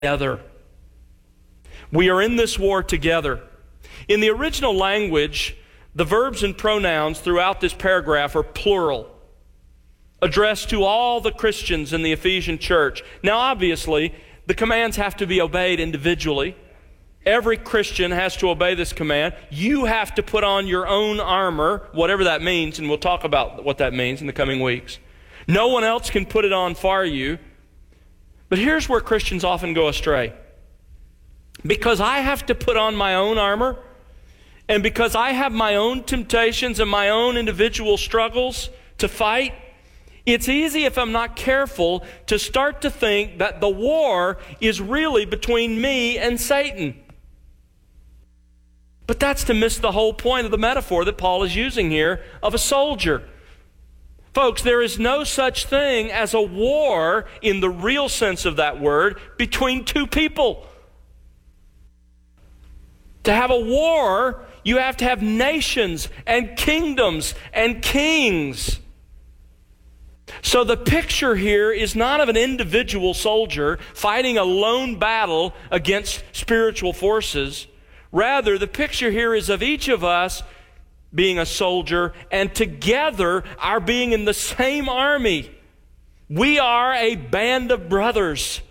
together. We are in this war together. In the original language, the verbs and pronouns throughout this paragraph are plural, addressed to all the Christians in the Ephesian church. Now, obviously, the commands have to be obeyed individually. Every Christian has to obey this command. You have to put on your own armor, whatever that means, and we'll talk about what that means in the coming weeks. No one else can put it on for you. But here's where Christians often go astray. Because I have to put on my own armor, and because I have my own temptations and my own individual struggles to fight, it's easy, if I'm not careful, to start to think that the war is really between me and Satan. But that's to miss the whole point of the metaphor that Paul is using here of a soldier. Folks, there is no such thing as a war in the real sense of that word between two people. To have a war, you have to have nations and kingdoms and kings. So the picture here is not of an individual soldier fighting a lone battle against spiritual forces. Rather, the picture here is of each of us being a soldier, and together our being in the same army. We are a band of brothers.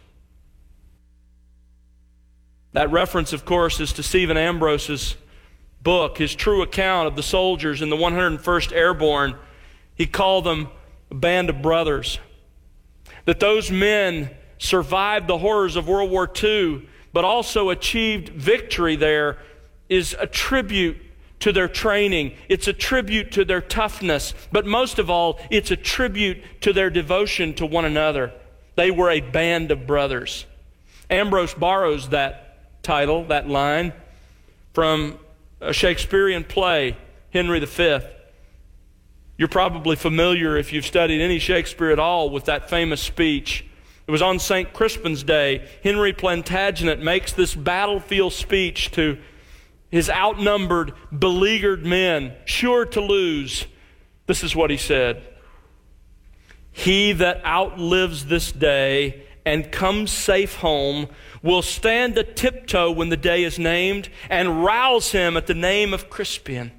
That reference, of course, is to Stephen Ambrose's book, his true account of the soldiers in the 101st Airborne. He called them a band of brothers. That those men survived the horrors of World War II, but also achieved victory there, is a tribute to their training. It's a tribute to their toughness. But most of all, it's a tribute to their devotion to one another. They were a band of brothers. Ambrose borrows that title, that line, from a Shakespearean play, Henry V. You're probably familiar, if you've studied any Shakespeare at all, with that famous speech. It was on St. Crispin's Day. Henry Plantagenet makes this battlefield speech to his outnumbered, beleaguered men, sure to lose. This is what he said: "He that outlives this day and comes safe home will stand a tiptoe when the day is named, and rouse him at the name of Crispian.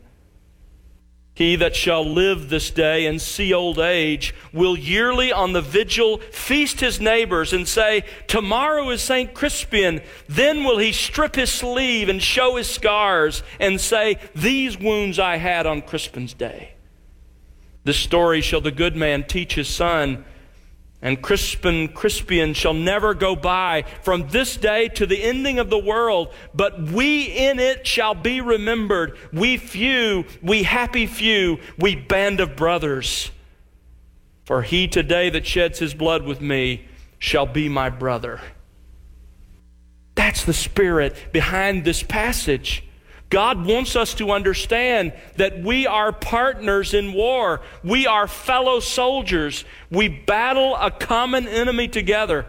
He that shall live this day and see old age will yearly on the vigil feast his neighbors and say, 'Tomorrow is St. Crispian.' Then will he strip his sleeve and show his scars and say, 'These wounds I had on Crispin's day.' This story shall the good man teach his son, and Crispian shall never go by from this day to the ending of the world, but we in it shall be remembered. We few, we happy few, we band of brothers. For he today that sheds his blood with me shall be my brother." That's the spirit behind this passage. God wants us to understand that we are partners in war. We are fellow soldiers. We battle a common enemy together.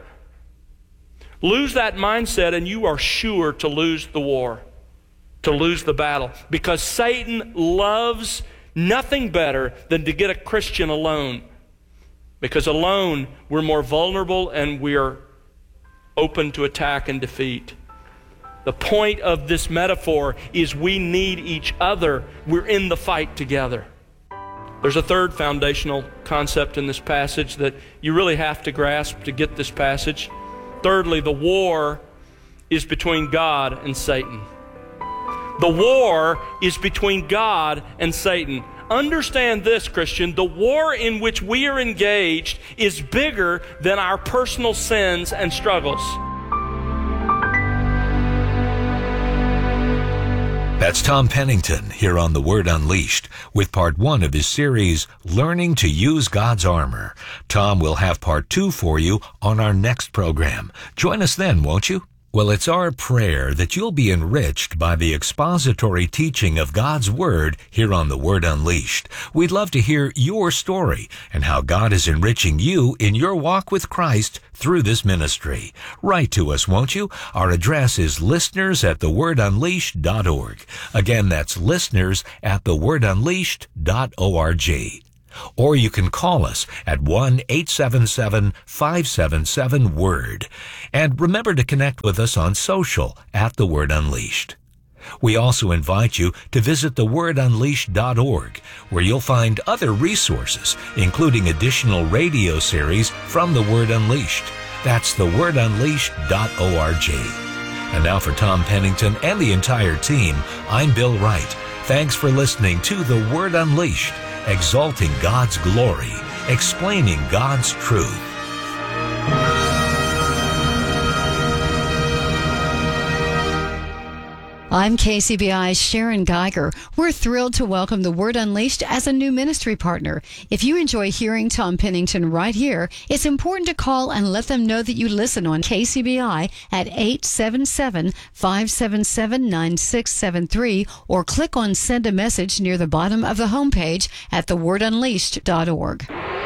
Lose that mindset and you are sure to lose the war, to lose the battle, because Satan loves nothing better than to get a Christian alone. Because alone we're more vulnerable and we are open to attack and defeat. The point of this metaphor is we need each other. We're in the fight together. There's a third foundational concept in this passage that you really have to grasp to get this passage. Thirdly, the war is between God and Satan. The war is between God and Satan. Understand this, Christian. The war in which we are engaged is bigger than our personal sins and struggles. That's Tom Pennington here on The Word Unleashed with part 1 of his series, Learning to Use God's Armor. Tom will have part 2 for you on our next program. Join us then, won't you? Well, it's our prayer that you'll be enriched by the expository teaching of God's Word here on The Word Unleashed. We'd love to hear your story and how God is enriching you in your walk with Christ through this ministry. Write to us, won't you? Our address is listeners@thewordunleashed.org. Again, that's listeners@thewordunleashed.org. Or you can call us at 1-877-577-WORD. And remember to connect with us on social at The Word Unleashed. We also invite you to visit thewordunleashed.org, where you'll find other resources, including additional radio series from The Word Unleashed. That's thewordunleashed.org. And now for Tom Pennington and the entire team, I'm Bill Wright. Thanks for listening to The Word Unleashed, exalting God's glory, explaining God's truth. I'm KCBI's Sharon Geiger. We're thrilled to welcome The Word Unleashed as a new ministry partner. If you enjoy hearing Tom Pennington right here, it's important to call and let them know that you listen on KCBI at 877-577-9673 or click on Send a Message near the bottom of the homepage at thewordunleashed.org.